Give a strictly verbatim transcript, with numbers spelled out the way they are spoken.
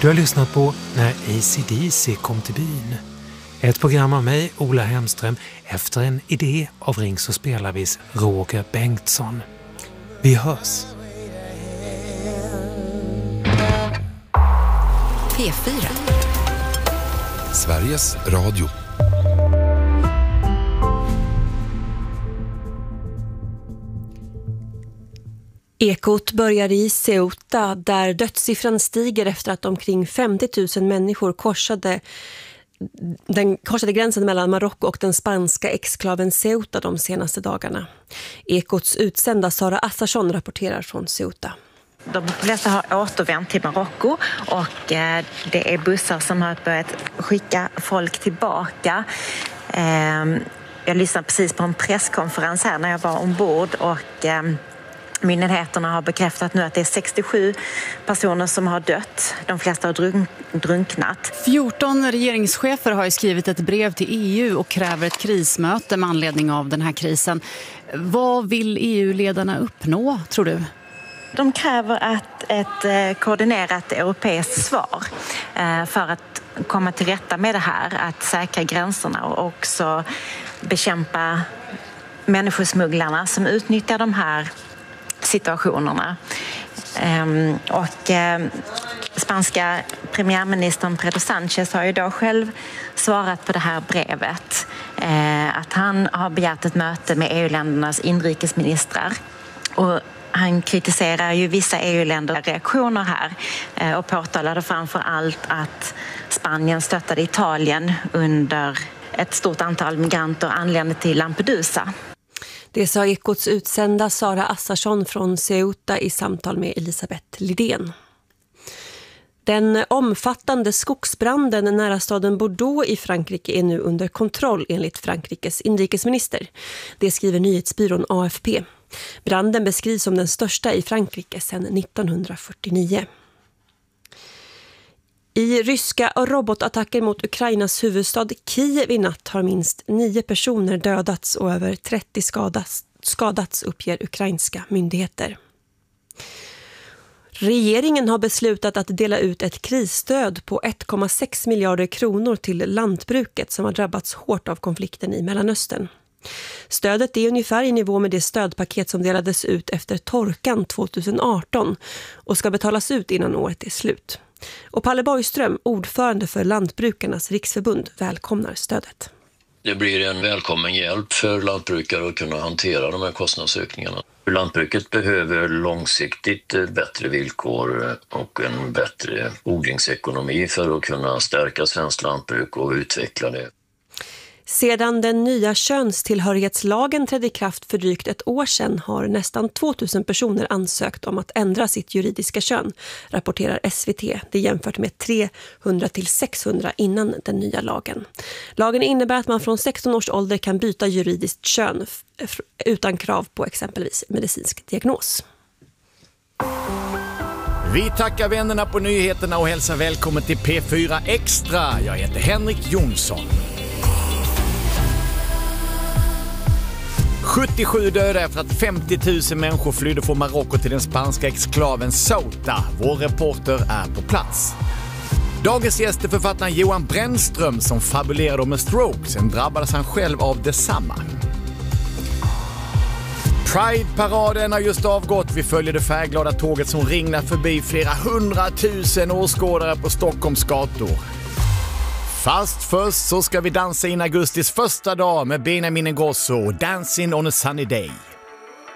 Du har lyssnat på När A C D C kom till byn. Ett program av mig, Ola Hemström, efter en idé av Rings och Spelarvis Roger Bengtsson. Vi hörs. P fyra. Sveriges Radio. Ekot börjar i Ceuta där dödssiffran stiger efter att omkring femtio tusen människor korsade, den korsade gränsen mellan Marocko och den spanska exklaven Ceuta de senaste dagarna. Ekots utsända Sara Assarsson rapporterar från Ceuta. De flesta har återvänt till Marocko och eh, det är bussar som har börjat skicka folk tillbaka. Eh, jag lyssnade precis på en presskonferens här när jag var ombord och eh, myndigheterna har bekräftat nu att det är sextiosju personer som har dött. De flesta har drunk- drunknat. fjorton regeringschefer har skrivit ett brev till E U och kräver ett krismöte med anledning av den här krisen. Vad vill E U-ledarna uppnå, tror du? De kräver att ett koordinerat europeiskt svar för att komma till rätta med det här, att säkra gränserna och också bekämpa människosmugglarna som utnyttjar de här situationerna. Och spanska premiärministern Pedro Sánchez har ju då själv svarat på det här brevet att han har begärt ett möte med E U-ländernas inrikesministrar och han kritiserar ju vissa E U-länders reaktioner här och påtalade framför allt att Spanien stöttade Italien under ett stort antal migranter anlände till Lampedusa. Det sa Ekots utsända Sara Assarsson från Ceuta i samtal med Elisabeth Lidén. Den omfattande skogsbranden nära staden Bordeaux i Frankrike är nu under kontroll enligt Frankrikes inrikesminister. Det skriver nyhetsbyrån A F P. Branden beskrivs som den största i Frankrike sedan nittonhundrafyrtionio. I ryska robotattacker mot Ukrainas huvudstad Kiev i natt har minst nio personer dödats och över trettio skadats, skadats uppger ukrainska myndigheter. Regeringen har beslutat att dela ut ett krisstöd på ett komma sex miljarder kronor till lantbruket som har drabbats hårt av konflikten i Mellanöstern. Stödet är ungefär i nivå med det stödpaket som delades ut efter torkan tjugoarton och ska betalas ut innan året är slut. Och Palle Borgström, ordförande för Lantbrukarnas riksförbund, välkomnar stödet. Det blir en välkommen hjälp för lantbrukare att kunna hantera de här kostnadsökningarna. Lantbruket behöver långsiktigt bättre villkor och en bättre odlingsekonomi för att kunna stärka svenskt lantbruk och utveckla det. Sedan den nya könstillhörighetslagen trädde i kraft för drygt ett år sedan har nästan tvåtusen personer ansökt om att ändra sitt juridiska kön, rapporterar S V T. Det är jämfört med trehundra till sexhundra innan den nya lagen. Lagen innebär att man från sexton års ålder kan byta juridiskt kön f- utan krav på exempelvis medicinsk diagnos. Vi tackar vännerna på nyheterna och hälsar välkommen till P fyra Extra. Jag heter Henrik Jonsson. sjuttiosju döda efter att femtio tusen människor flydde från Marocko till den spanska exklaven Ceuta. Vår reporter är på plats. Dagens gäst är författaren Johan Brännström som fabulerade om en stroke. Sen drabbades han själv av detsamma. Pride-paraden har just avgått. Vi följer det färgglada tåget som ringlar förbi flera hundratusen åskådare på Stockholms gator. Fast först så ska vi dansa in augustis första dag med Benjamin Ingrosso och Dancing on a Sunny Day.